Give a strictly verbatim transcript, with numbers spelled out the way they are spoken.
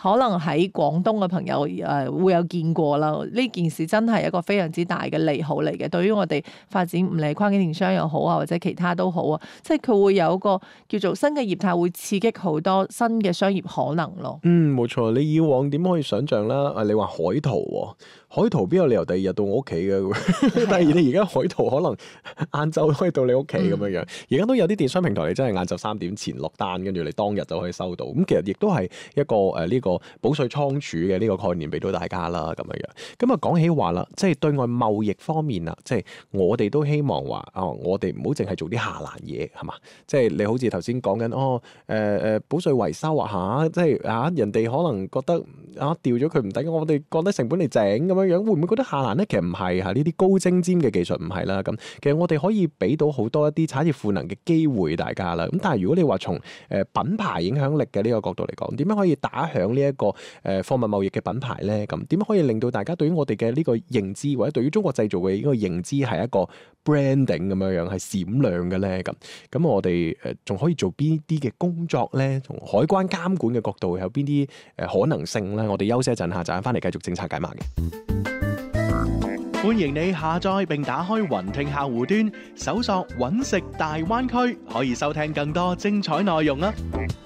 可能喺廣東嘅朋友誒、呃、會有見過啦。呢件事真係一個非常之大嘅利好嚟嘅，對於我哋發展唔理跨境電商又好啊，或者其他都好啊，即係佢會有一個叫做新嘅業態，會刺激好多新嘅商業可能咯。 嗯，冇錯。你以往點可以想象啦？啊，你話海淘喎，海淘邊有理由第二日到我屋企嘅？但係你而家海淘可能晏晝可以到你屋企咁樣樣。而家、嗯、都有啲電商平台，你真係晏晝三點前落單，跟住你當日就可以收到。咁其實亦都係一個誒呢、呃這個保稅倉儲嘅呢個概念俾到大家啦，咁樣樣。咁啊講起話啦，即係對外貿易方面啊，即係我哋都希望話哦，我哋唔好淨係做啲下欄嘢，係嘛？即係你好似頭先講緊哦，誒、呃、誒保稅維修啊嚇，即係啊人哋可能覺得啊掉咗佢唔抵，我哋降低成本嚟整咁樣樣，會唔會覺得下欄咧？其實唔係嚇，呢啲高精尖嘅技術唔係啦。咁其實我哋可以俾到好多一啲產業賦能嘅機會大家啦。咁但係如果你話從誒品牌影響力嘅呢個角度嚟講，點樣可以打響呢一個誒貨物貿易嘅品牌咧？咁點樣可以令到大家對於我哋嘅呢個認知，或者對於中國製造嘅呢個認知係一個 branding 咁樣樣係閃亮嘅咧？咁咁我哋誒仲可以做邊啲嘅工作咧？從海關監管嘅角度有邊啲誒可能性咧？我哋休息一陣下，陣間翻嚟繼續政策解碼嘅。 歡迎你下載並打開雲聽客戶端，搜索揾食大灣區，可以收聽更多精彩內容啊！